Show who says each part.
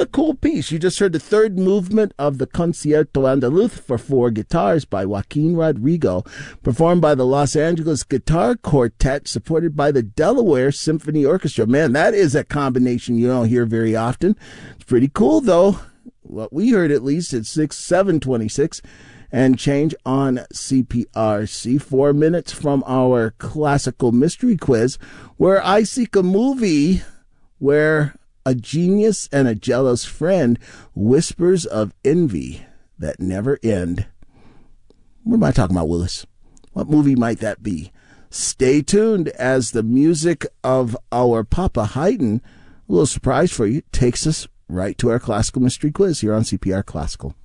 Speaker 1: What a cool piece. You just heard the third movement of the Concierto Andaluz for four guitars by Joaquin Rodrigo, performed by the Los Angeles Guitar Quartet, supported by the Delaware Symphony Orchestra. Man, that is a combination you don't hear very often. It's pretty cool, though. What we heard, at least, at 7:26 and change on CPRC. 4 minutes from our classical mystery quiz, where I seek a movie where a genius and a jealous friend whispers of envy that never end. What am I talking about, Willis? What movie might that be? Stay tuned as the music of our Papa Haydn, a little surprise for you, takes us right to our classical mystery quiz here on CPR Classical.